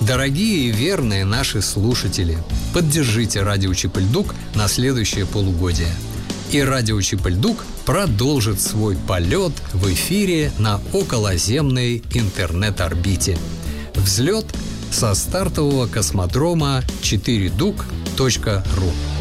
Дорогие и верные наши слушатели, поддержите радио Чип-и-Ль-Дук на следующее полугодие. И радио Чип-и-Ль-Дук продолжит свой полет в эфире на околоземной интернет-орбите. Взлет со стартового космодрома 4duк.ru.